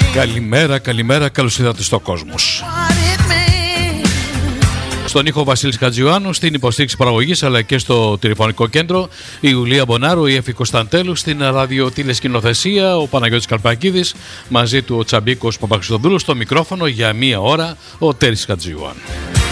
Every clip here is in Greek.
Καλημέρα, καλώς ήρθατε στο Κόσμος. Στον ήχο Βασίλης Χατζιωάννου, στην υποστήριξη παραγωγής αλλά και στο τηλεφωνικό κέντρο η Ιουλία Μπονάρου, η Εφη Κωνσταντέλου, στην ραδιοτηλεσκηνοθεσία ο Παναγιώτης Καλπακίδης, μαζί του ο Τσαμπίκος Παπαξιδοδούλου, στο μικρόφωνο για μία ώρα ο Τέρης Χατζιωάννου.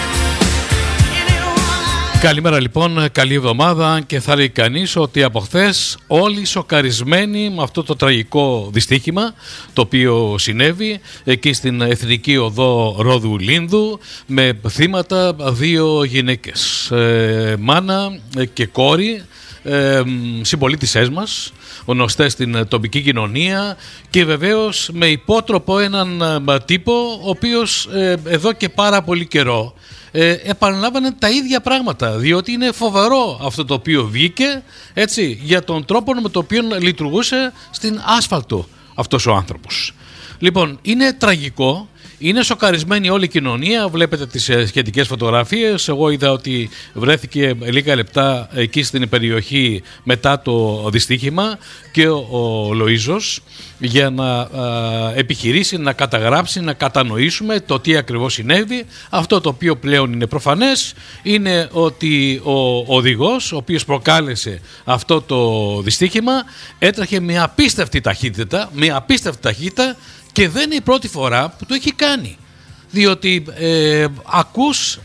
Καλημέρα λοιπόν, καλή εβδομάδα, και θα λέει κανείς ότι από χθες όλοι σοκαρισμένοι με αυτό το τραγικό δυστύχημα το οποίο συνέβη εκεί στην Εθνική Οδό Ρόδου Λίνδου, με θύματα δύο γυναίκες, μάνα και κόρη, συμπολίτησές μας, γνωστές στην τοπική κοινωνία, και βεβαίως με υπότροπο έναν τύπο ο οποίος εδώ και πάρα πολύ καιρό επαναλάβανε τα ίδια πράγματα, διότι είναι φοβερό αυτό το οποίο βγήκε, έτσι, για τον τρόπο με τον οποίο λειτουργούσε στην άσφαλτο αυτός ο άνθρωπος. Λοιπόν, είναι τραγικό, είναι σοκαρισμένη όλη η κοινωνία. Βλέπετε τις σχετικές φωτογραφίες. Εγώ είδα ότι βρέθηκε λίγα λεπτά εκεί στην περιοχή μετά το δυστύχημα και ο Λοΐζος για να επιχειρήσει να καταγράψει, να κατανοήσουμε το τι ακριβώς συνέβη. Αυτό το οποίο πλέον είναι προφανές είναι ότι ο οδηγός, ο οποίος προκάλεσε αυτό το δυστύχημα, έτρεχε με απίστευτη ταχύτητα, και δεν είναι η πρώτη φορά που το έχει κάνει, διότι ακούς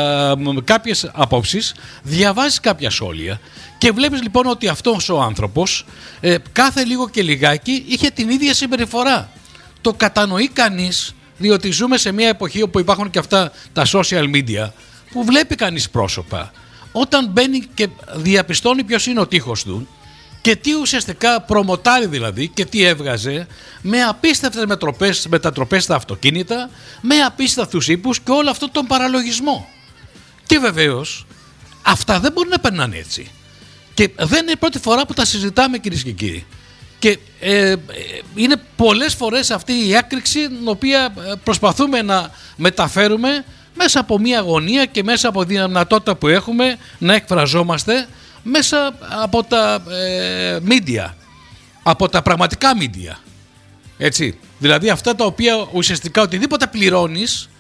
κάποιες απόψεις, διαβάζεις κάποια σχόλια και βλέπεις λοιπόν ότι αυτός ο άνθρωπος κάθε λίγο και λιγάκι είχε την ίδια συμπεριφορά. Το κατανοεί κανείς, διότι ζούμε σε μια εποχή όπου υπάρχουν και αυτά τα social media που βλέπει κανείς πρόσωπα. Όταν μπαίνει και διαπιστώνει ποιος είναι ο τείχος του και τι ουσιαστικά προμοτάρει δηλαδή και τι έβγαζε, με απίστευτες μετατροπές στα αυτοκίνητα, με απίστευτους ύπους και όλο αυτό τον παραλογισμό. Και βεβαίως αυτά δεν μπορούν να περνάνε έτσι. Και δεν είναι η πρώτη φορά που τα συζητάμε, κυρίες και κύριοι. Και είναι πολλές φορές αυτή η έκρηξη την οποία προσπαθούμε να μεταφέρουμε μέσα από μια αγωνία και μέσα από τη δυνατότητα που έχουμε να εκφραζόμαστε μέσα από τα media, από τα πραγματικά media, έτσι, δηλαδή αυτά τα οποία ουσιαστικά οτιδήποτε πληρώνεις,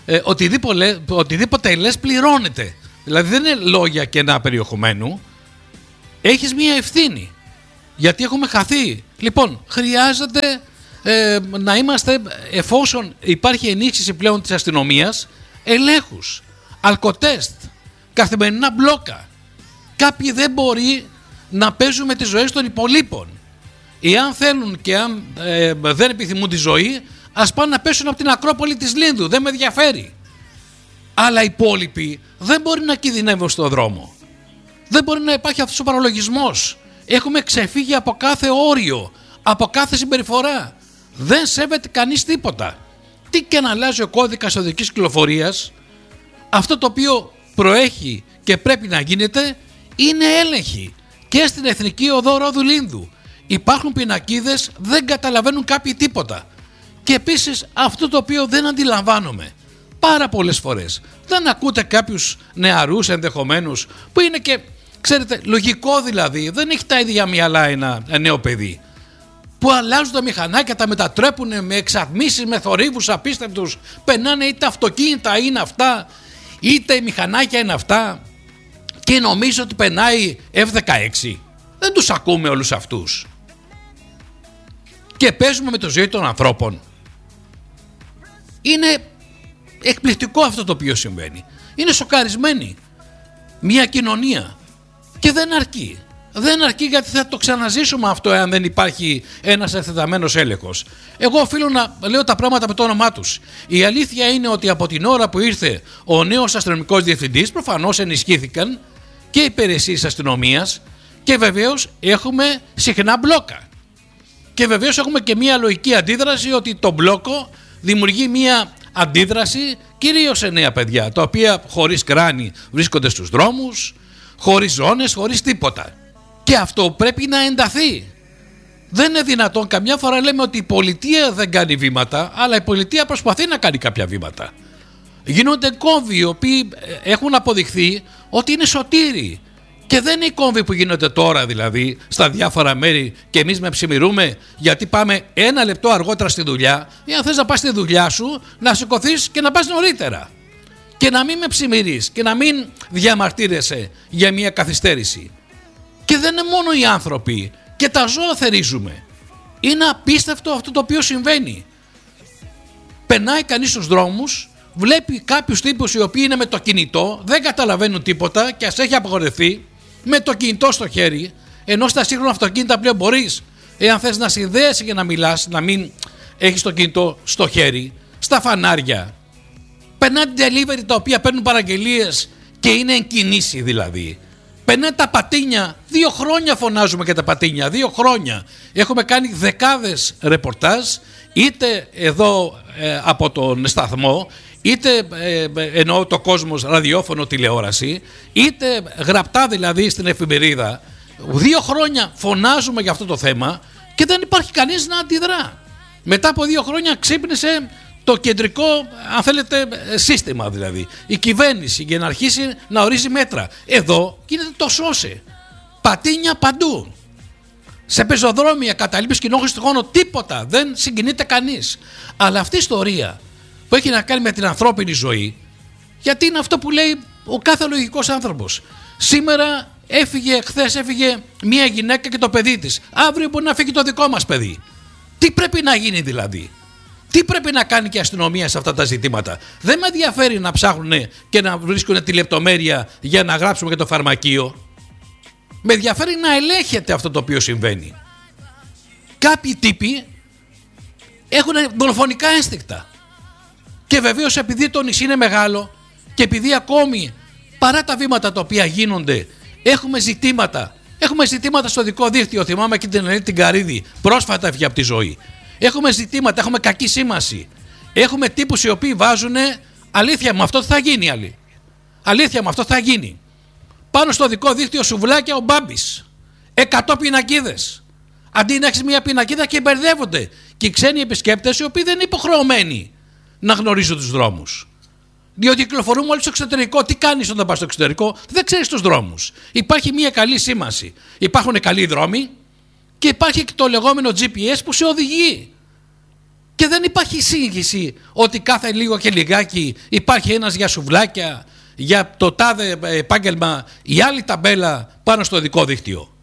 οτιδήποτε λες πληρώνεται, δηλαδή δεν είναι λόγια κενά περιεχομένου, έχεις μία ευθύνη, γιατί έχουμε χαθεί. Λοιπόν, χρειάζεται να είμαστε, εφόσον υπάρχει ενίσχυση πλέον της αστυνομίας, ελέγχους, αλκοτέστ, καθημερινά μπλόκα. Κάποιοι δεν μπορεί να παίζουν με τις ζωές των υπολείπων. Εάν θέλουν και αν δεν επιθυμούν τη ζωή, ας πάνε να πέσουν από την Ακρόπολη της Λίνδου, δεν με ενδιαφέρει. Αλλά οι υπόλοιποι δεν μπορεί να κινδυνεύουν στον δρόμο. Δεν μπορεί να υπάρχει αυτός ο παραλογισμός. Έχουμε ξεφύγει από κάθε όριο, από κάθε συμπεριφορά. Δεν σέβεται κανείς τίποτα. Τι και να αλλάζει ο κώδικας οδικής κυκλοφορίας, αυτό το οποίο προέχει και πρέπει να γίνεται είναι έλεγχοι. Και στην Εθνική Οδό Ρόδου Λίνδου υπάρχουν πινακίδες, δεν καταλαβαίνουν κάποιοι τίποτα. Και επίσης αυτό το οποίο δεν αντιλαμβάνομαι πάρα πολλές φορές, δεν ακούτε κάποιους νεαρούς ενδεχομένως που είναι και, ξέρετε, λογικό δηλαδή, δεν έχει τα ίδια μυαλά ένα νέο παιδί, που αλλάζουν τα μηχανάκια, τα μετατρέπουν με εξατμίσεις, με θορύβους απίστευτους, περνάνε είτε αυτοκίνητα είναι αυτά, είτε μηχανάκια είναι αυτά, και νομίζω ότι περνάει F-16. Δεν τους ακούμε όλους αυτούς. Και παίζουμε με το ζωή των ανθρώπων. Είναι εκπληκτικό αυτό το οποίο συμβαίνει. Είναι σοκαρισμένη μια κοινωνία. Και δεν αρκεί. Δεν αρκεί, γιατί θα το ξαναζήσουμε αυτό εάν δεν υπάρχει ένας εκτεταμένος έλεγχος. Εγώ οφείλω να λέω τα πράγματα με το όνομά τους. Η αλήθεια είναι ότι από την ώρα που ήρθε ο νέος αστυνομικός διευθυντής, προφανώς ενισχύθηκαν και οι υπηρεσίες αστυνομίας, και βεβαίως έχουμε συχνά μπλόκα. Και βεβαίως έχουμε και μια λογική αντίδραση, ότι το μπλόκο δημιουργεί μια αντίδραση κυρίως σε νέα παιδιά, τα οποία χωρίς κράνη βρίσκονται στους δρόμους, χωρίς ζώνες, χωρίς τίποτα. Και αυτό πρέπει να ενταθεί. Δεν είναι δυνατόν, καμιά φορά λέμε ότι η πολιτεία δεν κάνει βήματα, αλλά η πολιτεία προσπαθεί να κάνει κάποια βήματα. Γίνονται κόμβοι οι οποίοι έχουν αποδειχθεί ότι είναι σωτήριοι Και δεν είναι οι κόμβοι που γίνονται τώρα δηλαδή στα διάφορα μέρη και εμείς με ψημιρούμε γιατί πάμε 1 λεπτό αργότερα στη δουλειά, ή αν θες να πας στη δουλειά σου να σηκωθείς και να πας νωρίτερα. Και να μην με ψημιρείς και να μην διαμαρτύρεσαι για μια καθυστέρηση. Και δεν είναι μόνο οι άνθρωποι, και τα ζώα θερίζουμε. Είναι απίστευτο αυτό το οποίο συμβαίνει. Περνάει κανείς στους δρόμους, βλέπει κάποιους τύπους οι οποίοι είναι με το κινητό, δεν καταλαβαίνουν τίποτα και ας έχει απογορευτεί, με το κινητό στο χέρι, ενώ στα σύγχρονα αυτοκίνητα πλέον μπορείς, εάν θες να συνδέεσαι και να μιλάς, να μην έχεις το κινητό στο χέρι, στα φανάρια. Περνάνε delivery τα οποία παίρνουν παραγγελίες και είναι εν κινήσει δηλαδή. Περνάνε τα πατίνια, 2 χρόνια φωνάζουμε για τα πατίνια, 2 χρόνια. Έχουμε κάνει δεκάδες ρεπορτάζ, είτε εδώ από τον σταθμό, είτε εννοώ το κόσμος ραδιόφωνο, τηλεόραση, είτε γραπτά δηλαδή στην εφημερίδα. 2 χρόνια φωνάζουμε για αυτό το θέμα και δεν υπάρχει κανείς να αντιδρά. Μετά από 2 χρόνια ξύπνησε το κεντρικό, αν θέλετε, σύστημα δηλαδή. Η κυβέρνηση για να αρχίσει να ορίζει μέτρα. Εδώ γίνεται το σώσε. Πατίνια παντού. Σε πεζοδρόμια, καταλήψεις κοινόχρηστο χρόνο, τίποτα. Δεν συγκινείται κανείς. Αλλά αυτή η ιστορία που έχει να κάνει με την ανθρώπινη ζωή, γιατί είναι αυτό που λέει ο κάθε λογικός άνθρωπος. Σήμερα χθες έφυγε μια γυναίκα και το παιδί της. Αύριο μπορεί να φύγει το δικό μας παιδί. Τι πρέπει να γίνει δηλαδή? Τι πρέπει να κάνει και η αστυνομία σε αυτά τα ζητήματα? Δεν με ενδιαφέρει να ψάχνουν και να βρίσκουν τη λεπτομέρεια για να γράψουμε για το φαρμακείο. Με ενδιαφέρει να ελέγχεται αυτό το οποίο συμβαίνει. Κάποιοι τύποι έχουν δολοφονικά ένστικτα. Και βεβαίως επειδή το νησί είναι μεγάλο και επειδή ακόμη παρά τα βήματα τα οποία γίνονται έχουμε ζητήματα. Έχουμε ζητήματα στο δικό δίκτυο. Θυμάμαι και την Ελένη την Καρίδη. Πρόσφατα έφυγε από τη ζωή. Έχουμε ζητήματα, έχουμε κακή σήμαση. Έχουμε τύπους οι οποίοι βάζουν αλήθεια μου, αυτό θα γίνει άλλη. Αλήθεια μου, αυτό θα γίνει. Πάνω στο δικό δίκτυο σουβλάκια ο Μπάμπης. 100 πινακίδες. Αντί να έχεις μια πινακίδα και μπερδεύονται. Και οι ξένοι επισκέπτες οι οποίοι δεν είναι υποχρεωμένοι να γνωρίζουν τους δρόμους. Διότι κυκλοφορούμε όλοι στο εξωτερικό. Τι κάνεις όταν πας στο εξωτερικό? Δεν ξέρεις τους δρόμους. Υπάρχει μια καλή σήμαση. Υπάρχουν καλοί δρόμοι και υπάρχει και το λεγόμενο GPS που σε οδηγεί. Και δεν υπάρχει σύγχυση ότι κάθε λίγο και λιγάκι υπάρχει ένας για σουβλάκια, για το τάδε επάγγελμα, η άλλη ταμπέλα πάνω στο δικό δίκτυο.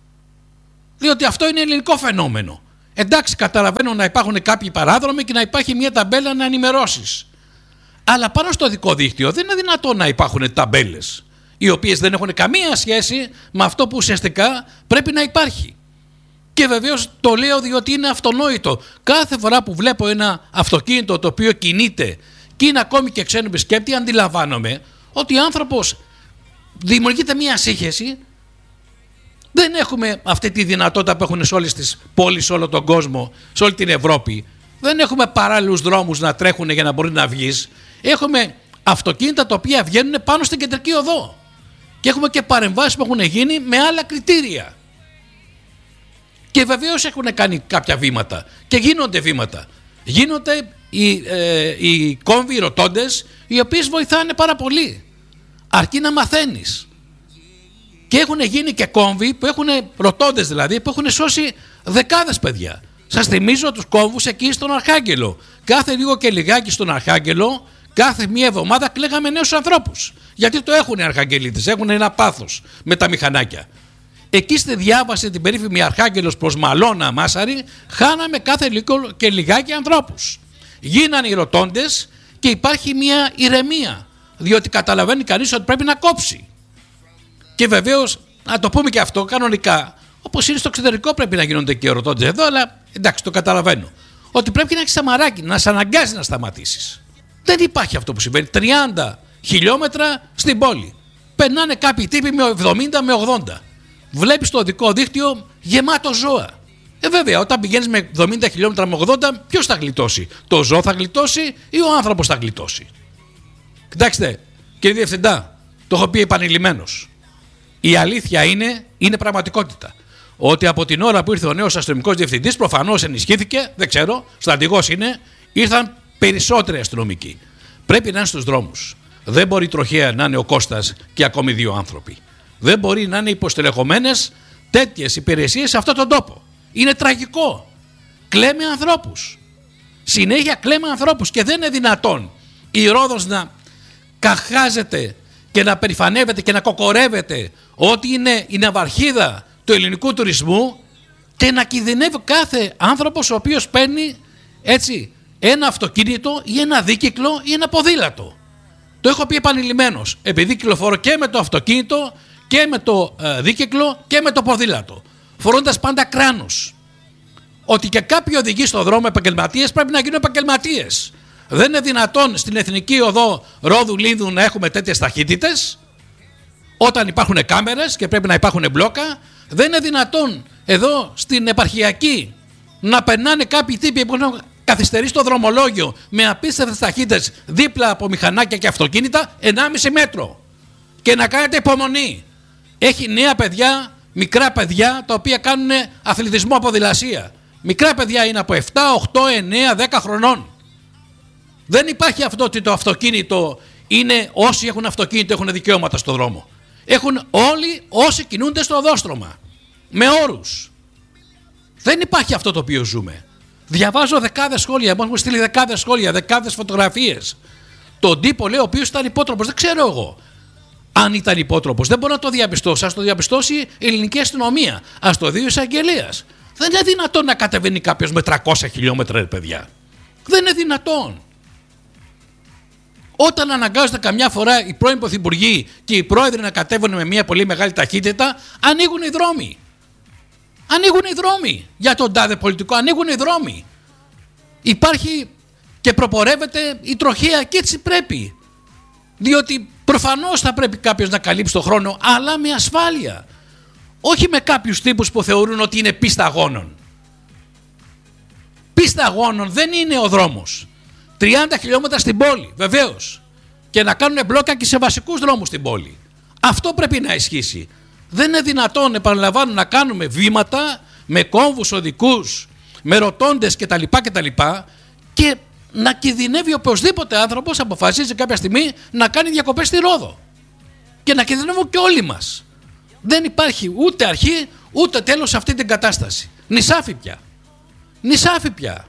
Διότι αυτό είναι ελληνικό φαινόμενο. Εντάξει, καταλαβαίνω να υπάρχουν κάποιοι παράδρομοι και να υπάρχει μια ταμπέλα να ενημερώσεις. Αλλά πάνω στο δικό δίκτυο δεν είναι δυνατόν να υπάρχουν ταμπέλες οι οποίες δεν έχουν καμία σχέση με αυτό που ουσιαστικά πρέπει να υπάρχει. Και βεβαίως το λέω διότι είναι αυτονόητο. Κάθε φορά που βλέπω ένα αυτοκίνητο το οποίο κινείται και είναι ακόμη και ξένο επισκέπτη, αντιλαμβάνομαι ότι ο άνθρωπος δημιουργείται μια σύγχυση. Δεν έχουμε αυτή τη δυνατότητα που έχουν σε όλες τις πόλεις, σε όλο τον κόσμο, σε όλη την Ευρώπη. Δεν έχουμε παράλληλους δρόμους να τρέχουν για να μπορεί να βγεις. Έχουμε αυτοκίνητα τα οποία βγαίνουν πάνω στην κεντρική οδό. Και έχουμε και παρεμβάσεις που έχουν γίνει με άλλα κριτήρια. Και βεβαίως έχουν κάνει κάποια βήματα και γίνονται βήματα. Γίνονται οι κόμβοι, οι ρωτώντες, οι οποίες βοηθάνε πάρα πολύ. Αρκεί να μαθαίνεις. Και έχουν γίνει και κόμβοι που έχουν, ρωτώντες δηλαδή, που έχουν σώσει δεκάδες παιδιά. Σας θυμίζω τους κόμβους εκεί στον Αρχάγγελο. Κάθε λίγο και λιγάκι στον Αρχάγγελο, κάθε μία εβδομάδα κλαίγαμε νέους ανθρώπους. Γιατί το έχουν οι Αρχαγγελίτες, έχουν ένα πάθος με τα μηχανάκια. Εκεί στη διάβαση την περίφημη Αρχάγγελος προς Μαλώνα Μάσαρη, χάναμε κάθε λίγο και λιγάκι ανθρώπους. Γίνανε οι ρωτώντες και υπάρχει μια ηρεμία, διότι καταλαβαίνει κανείς ότι πρέπει να κόψει. Και βεβαίως, να το πούμε και αυτό κανονικά, όπως είναι στο εξωτερικό πρέπει να γίνονται και οι ρωτώντες εδώ, αλλά εντάξει, το καταλαβαίνω. Ότι πρέπει να έχεις σαμαράκι, να σε αναγκάζει να σταματήσεις. Δεν υπάρχει αυτό που συμβαίνει. 30 χιλιόμετρα στην πόλη. Περνάνε κάποιοι τύποι με 70 με 80. Βλέπεις το οδικό δίκτυο γεμάτο ζώα. Βέβαια, όταν πηγαίνεις με 70 χιλιόμετρα με 80, ποιος θα γλιτώσει? Το ζώο θα γλιτώσει ή ο άνθρωπος θα γλιτώσει? Κοιτάξτε, κύριε Διευθυντά, το έχω πει επανειλημμένος. Η αλήθεια είναι πραγματικότητα. Ότι από την ώρα που ήρθε ο νέος αστυνομικός διευθυντής, προφανώς ενισχύθηκε, δεν ξέρω, στρατηγός είναι, ήρθαν περισσότεροι αστυνομικοί. Πρέπει να είναι στους δρόμους. Δεν μπορεί τροχαία να είναι ο Κώστας και ακόμη 2 άνθρωποι. Δεν μπορεί να είναι υποστελεχωμένες τέτοιες υπηρεσίες σε αυτόν τον τόπο. Είναι τραγικό. Κλαίμε ανθρώπους. Συνέχεια κλαίμε ανθρώπους και δεν είναι δυνατόν η Ρόδος να καχάζεται και να περηφανεύεται και να κοκορεύεται ότι είναι η ναυαρχίδα του ελληνικού τουρισμού και να κινδυνεύει κάθε άνθρωπος ο οποίος παίρνει έτσι ένα αυτοκίνητο ή ένα δίκυκλο ή ένα ποδήλατο. Το έχω πει επανειλημμένως, επειδή κυκλοφορώ και με το αυτοκίνητο και με το δίκυκλο και με το ποδήλατο, φορώντας πάντα κράνους. Ότι και κάποιοι οδηγοί στον δρόμο επαγγελματίες πρέπει να γίνουν επαγγελματίες. Δεν είναι δυνατόν στην εθνική οδό Ρόδου Λίνδου να έχουμε τέτοιες ταχύτητες όταν υπάρχουν κάμερες και πρέπει να υπάρχουν μπλόκα. Δεν είναι δυνατόν εδώ στην επαρχιακή να περνάνε κάποιοι τύποι που έχουν καθυστερήσει το δρομολόγιο με απίστευτες ταχύτητες δίπλα από μηχανάκια και αυτοκίνητα 1,5 μέτρο και να κάνετε υπομονή. Έχει νέα παιδιά, μικρά παιδιά τα οποία κάνουν αθλητισμό από ποδηλασία. Μικρά παιδιά είναι από 7, 8, 9, 10 χρονών. Δεν υπάρχει αυτό ότι το αυτοκίνητο είναι όσοι έχουν αυτοκίνητο έχουν δικαιώματα στο δρόμο. Έχουν όλοι όσοι κινούνται στο οδόστρωμα. Με όρους. Δεν υπάρχει αυτό το οποίο ζούμε. Διαβάζω δεκάδες σχόλια, μου έχουν στείλει δεκάδες σχόλια, δεκάδες φωτογραφίες. Τον τύπο λέει ο οποίος ήταν υπότροπος, δεν ξέρω εγώ αν ήταν υπότροπος. Δεν μπορώ να το διαπιστώσω. Ας το διαπιστώσει η ελληνική αστυνομία. Ας το δει ο εισαγγελέας. Δεν είναι δυνατόν να κατεβαίνει κάποιος με 300 χιλιόμετρα, παιδιά. Δεν είναι δυνατόν. Όταν αναγκάζονται καμιά φορά οι πρώην πρωθυπουργοί και οι πρόεδροι να κατέβουν με μια πολύ μεγάλη ταχύτητα, ανοίγουν οι δρόμοι. Ανοίγουν οι δρόμοι για τον τάδε πολιτικό, ανοίγουν οι δρόμοι. Υπάρχει και προπορεύεται η τροχέα και έτσι πρέπει. Διότι προφανώς θα πρέπει κάποιος να καλύψει τον χρόνο, αλλά με ασφάλεια. Όχι με κάποιους τύπους που θεωρούν ότι είναι πίστα αγώνων. Πίστα αγώνων δεν είναι ο δρόμος. 30 χιλιόμετρα στην πόλη, βεβαίως. Και να κάνουν μπλόκα και σε βασικούς δρόμους στην πόλη. Αυτό πρέπει να ισχύσει. Δεν είναι δυνατόν, επαναλαμβάνω, να κάνουμε βήματα με κόμβους οδικούς, με ρωτώντες κτλ. Και να κινδυνεύει οποιοσδήποτε άνθρωπος αποφασίζει κάποια στιγμή να κάνει διακοπές στη Ρόδο. Και να κινδυνεύουν και όλοι μας. Δεν υπάρχει ούτε αρχή ούτε τέλος σε αυτή την κατάσταση. Νησάφι πια. Νησάφι πια.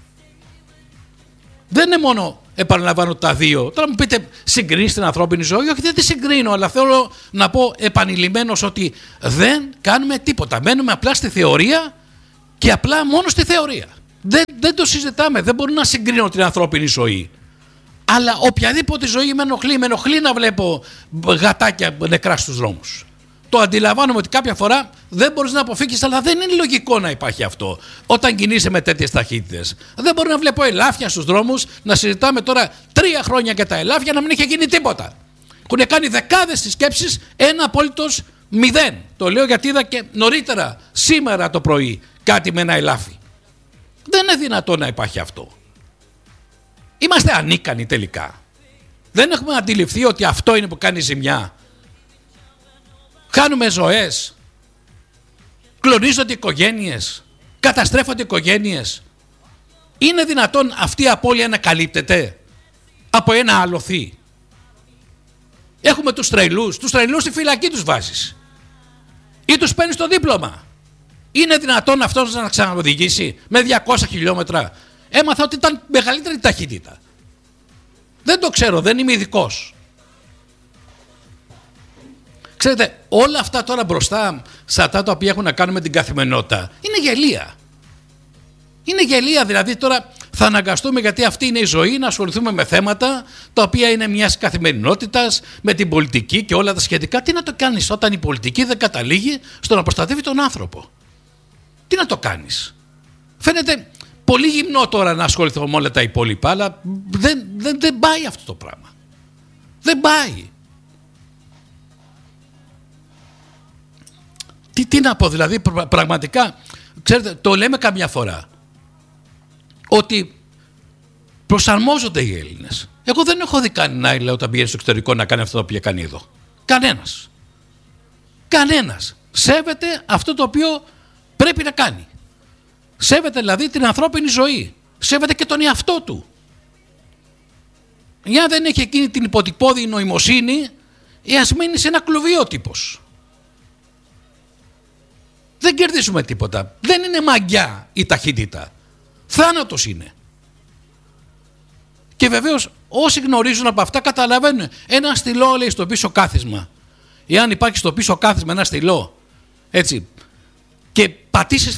Δεν είναι μόνο, επαναλαμβάνω, τα δύο. Τώρα μου πείτε, συγκρίνεις την ανθρώπινη ζωή. Όχι, δεν τη συγκρίνω, αλλά θέλω να πω επανειλημμένος ότι δεν κάνουμε τίποτα. Μένουμε απλά στη θεωρία και απλά μόνο στη θεωρία. Δεν το συζητάμε. Δεν μπορώ να συγκρίνω την ανθρώπινη ζωή. Αλλά οποιαδήποτε ζωή με ενοχλεί να βλέπω γατάκια νεκρά στους δρόμους. Το αντιλαμβάνομαι ότι κάποια φορά δεν μπορείς να αποφύγεις, αλλά δεν είναι λογικό να υπάρχει αυτό όταν κινείσαι με τέτοιες ταχύτητες. Δεν μπορώ να βλέπω ελάφια στους δρόμους, να συζητάμε τώρα 3 χρόνια για τα ελάφια, να μην είχε γίνει τίποτα. Έχουν κάνει δεκάδες συσκέψεις, ένα απόλυτος 0. Το λέω γιατί είδα και νωρίτερα, σήμερα το πρωί, κάτι με ένα ελάφι. Δεν είναι δυνατόν να υπάρχει αυτό. Είμαστε ανίκανοι τελικά. Δεν έχουμε αντιληφθεί ότι αυτό είναι που κάνει ζημιά. Χάνουμε ζωές, κλονίζονται οικογένειες, καταστρέφονται οικογένειες. Είναι δυνατόν αυτή η απώλεια να καλύπτεται από ένα άλοθη? Έχουμε τους τρελούς στη φυλακή τους βάζεις ή τους παίρνεις το δίπλωμα. Είναι δυνατόν αυτός να ξαναοδηγήσει με 200 χιλιόμετρα? Έμαθα ότι ήταν μεγαλύτερη ταχύτητα. Δεν το ξέρω, δεν είμαι ειδικός. Ξέρετε, όλα αυτά τώρα μπροστά σε αυτά τα οποία έχουν να κάνουν με την καθημερινότητα είναι γελία. Είναι γελία, δηλαδή τώρα θα αναγκαστούμε, γιατί αυτή είναι η ζωή, να ασχοληθούμε με θέματα τα οποία είναι μιας καθημερινότητας, με την πολιτική και όλα τα σχετικά. Τι να το κάνεις όταν η πολιτική δεν καταλήγει στο να προστατεύει τον άνθρωπο? Τι να το κάνεις? Φαίνεται πολύ γυμνό τώρα να ασχοληθώ με όλα τα υπόλοιπα, αλλά δεν πάει αυτό το πράγμα. Δεν πάει. Τι να πω, δηλαδή πραγματικά, ξέρετε, το λέμε καμιά φορά, ότι προσαρμόζονται οι Έλληνες. Εγώ δεν έχω δει κανένα όταν πήγαινε στο εξωτερικό να κάνει αυτό το οποίο κάνει εδώ. Κανένας. Κανένας. Σέβεται αυτό το οποίο πρέπει να κάνει. Σέβεται δηλαδή την ανθρώπινη ζωή. Σέβεται και τον εαυτό του. Για δεν έχει εκείνη την υποτυπώδη νοημοσύνη, ας μείνει σε ένα κλουβί ο τύπος. Δεν κερδίζουμε τίποτα. Δεν είναι μαγιά η ταχύτητα. Θάνατος είναι. Και βεβαίως όσοι γνωρίζουν από αυτά καταλαβαίνουν. Ένα στυλό, λέει, στο πίσω κάθισμα. Εάν υπάρχει στο πίσω κάθισμα ένα στυλό, έτσι, και πατήσεις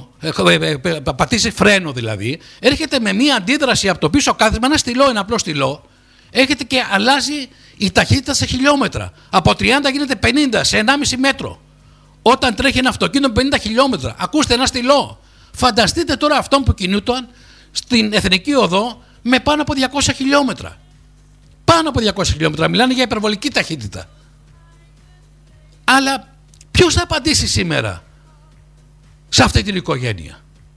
φρένο δηλαδή, έρχεται με μία αντίδραση από το πίσω κάθισμα, ένα απλό στυλό, έρχεται και αλλάζει η ταχύτητα σε χιλιόμετρα. Από 30 γίνεται 50 σε 1,5 μέτρο. Όταν τρέχει ένα αυτοκίνητο 50 χιλιόμετρα, ακούστε, ένα στυλό. Φανταστείτε τώρα αυτόν που κινούταν στην Εθνική Οδό με πάνω από 200 χιλιόμετρα. Πάνω από 200 χιλιόμετρα, μιλάνε για υπερβολική ταχύτητα. Αλλά ποιος θα απαντήσει σήμερα σε αυτή την οικογένεια?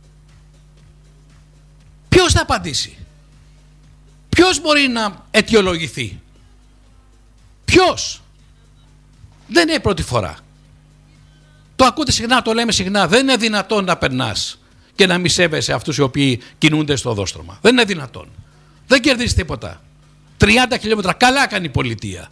Ποιος θα απαντήσει? Ποιος μπορεί να αιτιολογηθεί? Ποιος? Δεν είναι η πρώτη φορά. Το ακούτε συχνά, το λέμε συχνά. Δεν είναι δυνατόν να περνάς και να μη σέβεσαι αυτούς οι οποίοι κινούνται στο οδόστρωμα. Δεν είναι δυνατόν. Δεν κερδίζει τίποτα. 30 χιλιόμετρα. Καλά κάνει η πολιτεία.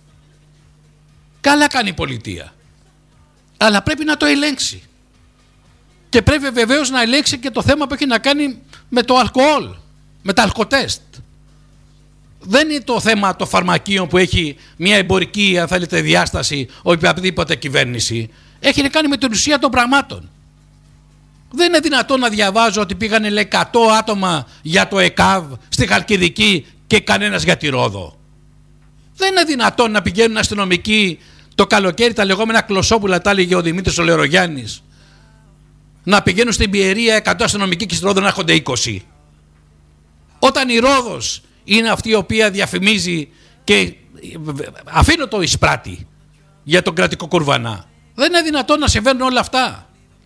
Καλά κάνει η πολιτεία. Αλλά πρέπει να το ελέγξει. Και πρέπει βεβαίως να ελέγξει και το θέμα που έχει να κάνει με το αλκοόλ, με τα αλκοτέστ. Δεν είναι το θέμα το φαρμακείο που έχει μια εμπορική, αν θέλετε, διάσταση οποιαδήποτε κυβέρνηση. Έχει να κάνει με την ουσία των πραγμάτων. Δεν είναι δυνατόν να διαβάζω ότι πήγανε, λέει, 100 άτομα για το ΕΚΑΒ στη Χαλκιδική και κανένας για τη Ρόδο. Δεν είναι δυνατόν να πηγαίνουν αστυνομικοί το καλοκαίρι, τα λεγόμενα κλωσόπουλα, τα έλεγε ο Δημήτρης ο Λερογιάννης, να πηγαίνουν στην Πιερία 100 αστυνομικοί και στη Ρόδο να έρχονται 20. Όταν η Ρόδος είναι αυτή η οποία διαφημίζει και αφήνω το εισπράτη για τον κρατικό κουρβανά. Δεν είναι δυνατόν να συμβαίνουν όλα αυτά.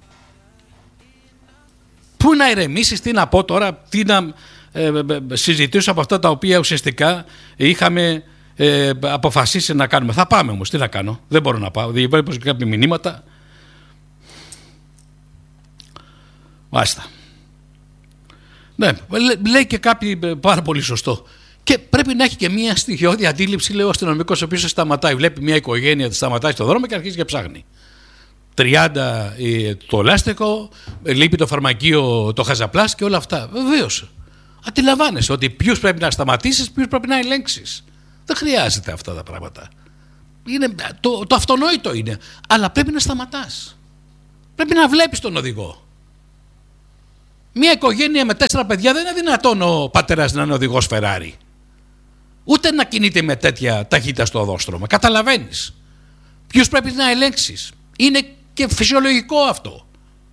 Πού να ηρεμήσεις, τι να πω τώρα, τι να συζητήσω από αυτά τα οποία ουσιαστικά είχαμε αποφασίσει να κάνουμε. Θα πάμε όμως, τι να κάνω, δεν μπορώ να πάω, δεν υπάρχουν κάποια μηνύματα. Μάλιστα. Ναι, λέει και κάποιοι πάρα πολύ σωστό. Και πρέπει να έχει και μια στοιχειώδη αντίληψη, λέει ο αστυνομικός, ο οποίος σταματάει. Βλέπει μια οικογένεια, τη σταματάει στο δρόμο και αρχίζει και ψάχνει. 30 το λάστιχο, λείπει το φαρμακείο, το χαζαπλάς και όλα αυτά. Βεβαίως. Αντιλαμβάνεσαι ότι ποιους πρέπει να σταματήσεις, ποιους πρέπει να ελέγξεις. Δεν χρειάζεται αυτά τα πράγματα. Είναι, το αυτονόητο είναι. Αλλά πρέπει να σταματάς. Πρέπει να βλέπεις τον οδηγό. Μια οικογένεια με 4 παιδιά δεν είναι δυνατόν ο πατέρας να είναι οδηγός Ferrari. Ούτε να κινείται με τέτοια ταχύτητα στο οδόστρωμα. Καταλαβαίνεις. Ποιους πρέπει να ελέγξεις. Είναι και φυσιολογικό αυτό.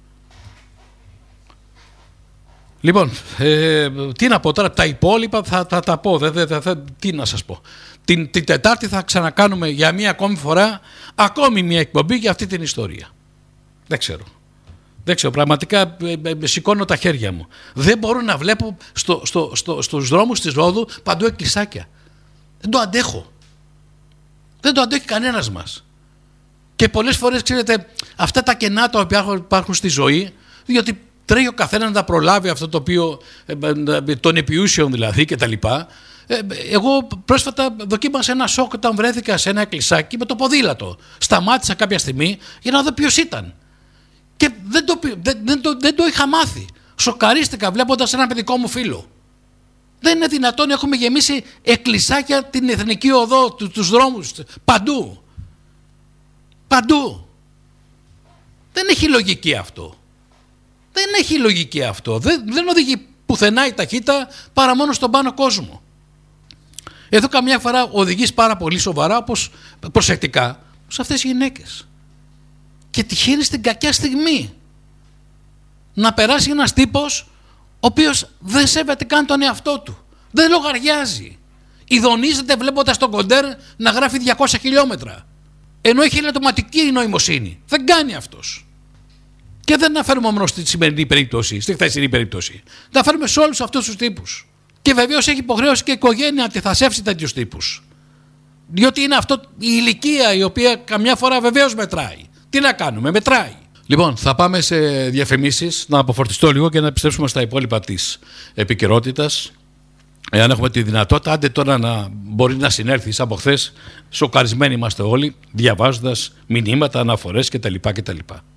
Λοιπόν, τι να πω τώρα, τα υπόλοιπα θα τα πω. Τι να σας πω. Την Τετάρτη θα ξανακάνουμε για μία ακόμη φορά ακόμη μία εκπομπή για αυτή την ιστορία. Δεν ξέρω, πραγματικά σηκώνω τα χέρια μου. Δεν μπορώ να βλέπω στους δρόμους της Ρόδου παντού εκκλησάκια. Δεν το αντέχω. Δεν το αντέχει κανένας μας. Και πολλές φορές, ξέρετε, αυτά τα κενά τα οποία υπάρχουν στη ζωή, διότι τρέχει ο καθένας να τα προλάβει αυτό το οποίο, των επιούσιων δηλαδή κτλ. Εγώ πρόσφατα δοκίμασα ένα σοκ όταν βρέθηκα σε ένα εκκλησάκι με το ποδήλατο. Σταμάτησα κάποια στιγμή για να δω ποιος ήταν. Και δεν το είχα μάθει. Σοκαρίστηκα βλέποντας έναν παιδικό μου φίλο. Δεν είναι δυνατόν, έχουμε γεμίσει εκκλησάκια την Εθνική Οδό, τους δρόμους, παντού. Παντού. Δεν έχει λογική αυτό. Δεν έχει λογική αυτό. Δεν οδηγεί πουθενά η ταχύτητα παρά μόνο στον πάνω κόσμο. Εδώ καμιά φορά οδηγείς πάρα πολύ σοβαρά, όπως προσεκτικά, σε αυτές τις γυναίκες. Και τυχαίνει στην κακιά στιγμή να περάσει ένας τύπος ο οποίος δεν σέβεται καν τον εαυτό του. Δεν λογαριάζει. Ειδονίζεται βλέποντας τον κοντέρ να γράφει 200 χιλιόμετρα. Ενώ έχει ελαττωματική νοημοσύνη. Δεν κάνει αυτός. Και δεν αναφέρουμε μόνο στη σημερινή περίπτωση, στη χθεσινή περίπτωση. Τα αναφέρουμε σε όλους αυτούς τους τύπους. Και βεβαίως έχει υποχρέωση και η οικογένεια να θα σέψει τέτοιους τύπους. Διότι είναι αυτό η ηλικία η οποία καμιά φορά βεβαίως μετράει. Τι να κάνουμε, μετράει. Λοιπόν, θα πάμε σε διαφημίσεις, να αποφορτιστώ λίγο και να επιστρέψουμε στα υπόλοιπα της επικαιρότητας. Εάν έχουμε τη δυνατότητα, άντε τώρα να μπορεί να συνέλθεις από χθες. Σοκαρισμένοι είμαστε όλοι, διαβάζοντας μηνύματα, αναφορές κτλ.